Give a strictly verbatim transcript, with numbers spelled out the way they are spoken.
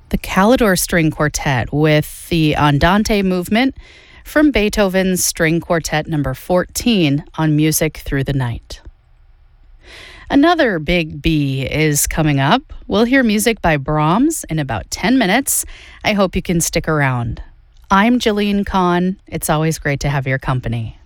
the Calidor String Quartet with the Andante movement from Beethoven's String Quartet number fourteen on Music Through the Night. Another big B is coming up. We'll hear music by Brahms in about ten minutes. I hope you can stick around. I'm Jillian Kahn. It's always great to have your company.